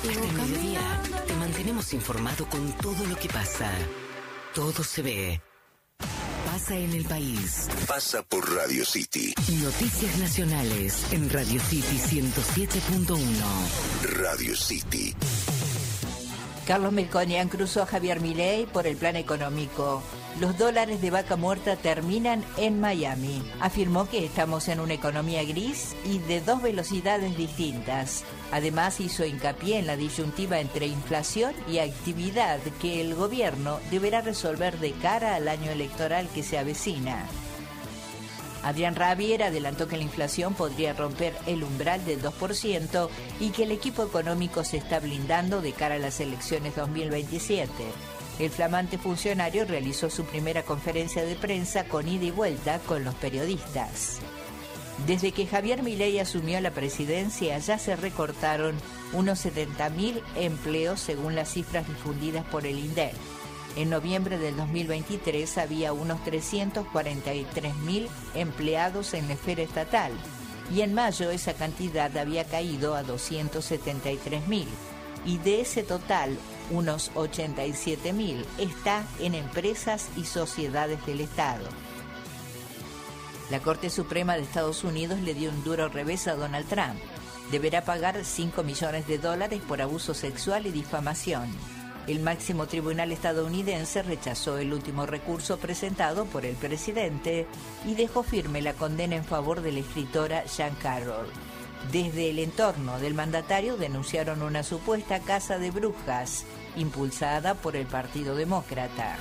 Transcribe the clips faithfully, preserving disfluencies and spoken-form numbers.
Hasta el mediodía te mantenemos informado con todo lo que pasa. Todo se ve. Pasa en el país. Pasa por Radio City. Noticias nacionales en Radio City ciento siete punto uno. Radio City. Carlos Melconian cruzó a Javier Milei por el plan económico. Los dólares de vaca muerta terminan en Miami. Afirmó que estamos en una economía gris y de dos velocidades distintas. Además, hizo hincapié en la disyuntiva entre inflación y actividad que el gobierno deberá resolver de cara al año electoral que se avecina. Adrián Rabier adelantó que la inflación podría romper el umbral del dos por ciento y que el equipo económico se está blindando de cara a las elecciones dos mil veintisiete. El flamante funcionario realizó su primera conferencia de prensa con ida y vuelta con los periodistas. Desde que Javier Milei asumió la presidencia, ya se recortaron unos setenta mil empleos según las cifras difundidas por el INDEC. En noviembre del dos mil veintitrés había unos trescientos cuarenta y tres mil empleados en la esfera estatal y en mayo esa cantidad había caído a doscientos setenta y tres mil y de ese total unos ochenta y siete mil está en empresas y sociedades del Estado. La Corte Suprema de Estados Unidos le dio un duro revés a Donald Trump. Deberá pagar cinco millones de dólares por abuso sexual y difamación. El máximo tribunal estadounidense rechazó el último recurso presentado por el presidente y dejó firme la condena en favor de la escritora Jean Carroll. Desde el entorno del mandatario denunciaron una supuesta caza de brujas impulsada por el Partido Demócrata.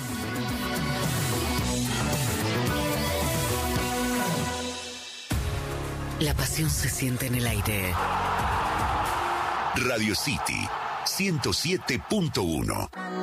La pasión se siente en el aire. Radio City ciento siete punto uno.